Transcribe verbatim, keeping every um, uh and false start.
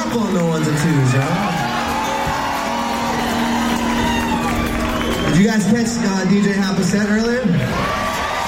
up on the ones and twos, y'all. Did you guys catch uh, D J Hapa set earlier?